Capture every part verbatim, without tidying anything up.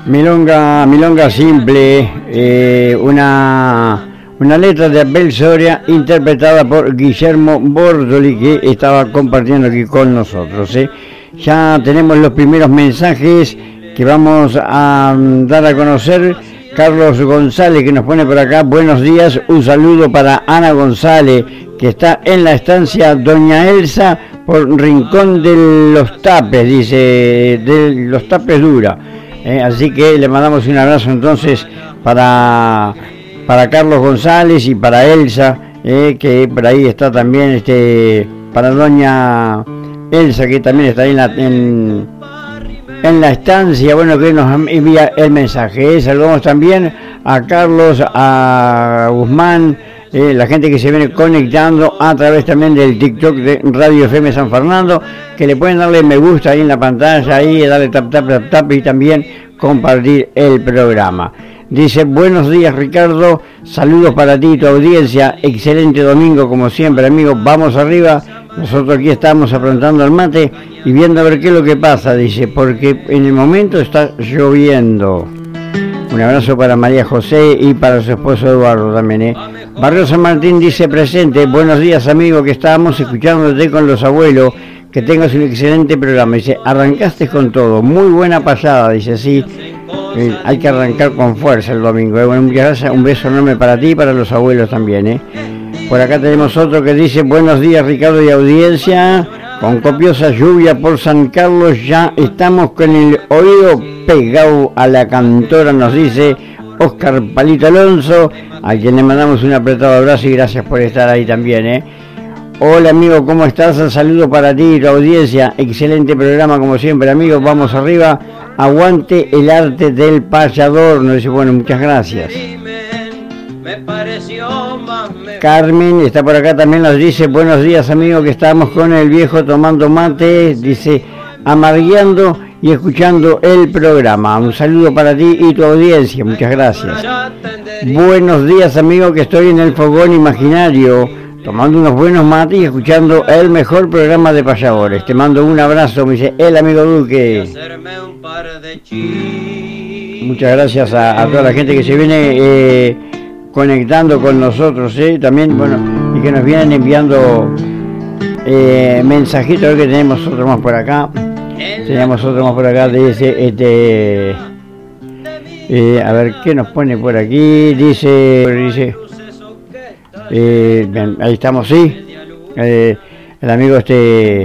Milonga, Milonga simple, eh, una, una letra de Abel Soria interpretada por Guillermo Bordoli, que estaba compartiendo aquí con nosotros. ¿eh? Ya tenemos los primeros mensajes que vamos a dar a conocer. Carlos González, que nos pone por acá: buenos días, un saludo para Ana González, que está en la estancia Doña Elsa por Rincón de los Tapes, dice, de los Tapes Dura. Eh, así que le mandamos un abrazo entonces para, para Carlos González y para Elsa, eh, que por ahí está también, este, para Doña Elsa, que también está ahí en la, en, en la estancia, bueno, que nos envía el mensaje. Eh. Saludamos también a Carlos, a Guzmán, eh, la gente que se viene conectando a través también del TikTok de Radio F M San Fernando, que le pueden darle me gusta ahí en la pantalla, ahí darle tap tap tap tap y también compartir el programa. Dice: buenos días, Ricardo, saludos para ti y tu audiencia, excelente domingo como siempre, amigos, vamos arriba. Nosotros aquí estamos aprontando el mate y viendo a ver qué es lo que pasa, dice, porque en el momento está lloviendo. Un abrazo para María José y para su esposo Eduardo también. ¿eh? Barrio San Martín dice presente: buenos días, amigo, que estábamos escuchándote con los abuelos, que tengas un excelente programa. Dice: arrancaste con todo, muy buena pasada, dice, sí, eh, hay que arrancar con fuerza el domingo. ¿eh? Bueno, muchas gracias, un beso enorme para ti y para los abuelos también. ¿eh? Por acá tenemos otro que dice: buenos días, Ricardo y audiencia, con copiosa lluvia por San Carlos, ya estamos con el oído pegado a la cantora, nos dice Oscar Palito Alonso, a quien le mandamos un apretado abrazo y gracias por estar ahí también. ¿eh? Hola, amigo, ¿cómo estás? Un saludo para ti y tu audiencia, excelente programa como siempre, amigos, vamos arriba, aguante el arte del payador, nos dice, bueno, muchas gracias. Carmen está por acá también, nos dice: buenos días, amigos, que estamos con el viejo tomando mate, dice, amargueando y escuchando el programa. Un saludo para ti y tu audiencia, muchas gracias. Buenos días, amigos, que estoy en el fogón imaginario tomando unos buenos mates y escuchando el mejor programa de payadores. Te mando un abrazo, me dice el amigo Duque. Muchas gracias a, a toda la gente que se viene eh, conectando con nosotros, ¿eh? También, bueno, y que nos vienen enviando eh, mensajitos que tenemos otro más por acá. Tenemos otro más por acá, dice, este, eh, a ver qué nos pone por aquí, dice, dice, eh, bien, ahí estamos, sí, eh, el amigo este,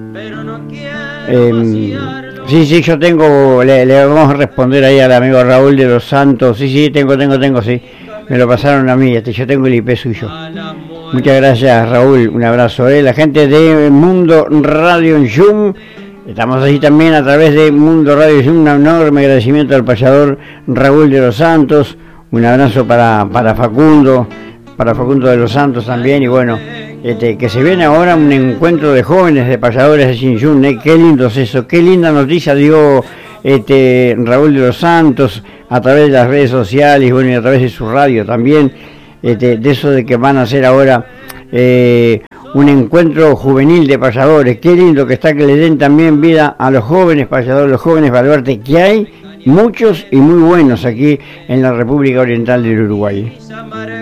eh, sí, sí, yo tengo, le, le vamos a responder ahí al amigo Raúl de los Santos, sí, sí, tengo, tengo, tengo, sí. Me lo pasaron a mí, este, yo tengo el I P suyo. Muchas gracias, Raúl, un abrazo. ¿eh? La gente de Mundo Radio en Zoom, estamos ahí también a través de Mundo Radio en Zoom. Un enorme agradecimiento al payador Raúl de los Santos. Un abrazo para, para Facundo, para Facundo de los Santos también. Y bueno, este, que se viene ahora un encuentro de jóvenes de payadores de Sinjún. ¿eh? Qué lindo es eso, qué linda noticia dio este Raúl de los Santos a través de las redes sociales, bueno, y a través de su radio también, este, de eso de que van a hacer ahora eh, un encuentro juvenil de payadores. Qué lindo que está que le den también vida a los jóvenes payadores, los jóvenes baluartes, que hay muchos y muy buenos aquí en la República Oriental del Uruguay.